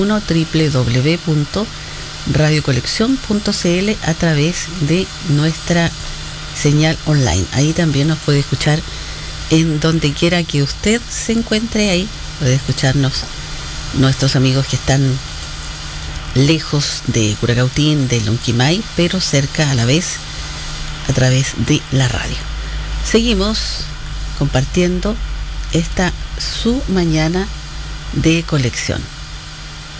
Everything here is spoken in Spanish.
www.radiocolección.cl a través de nuestra señal online. Ahí también nos puede escuchar en donde quiera que usted se encuentre. Ahí puede escucharnos nuestros amigos que están lejos de Curacautín, de Lonquimay, pero cerca a la vez a través de la radio. Seguimos compartiendo esta su mañana de colección.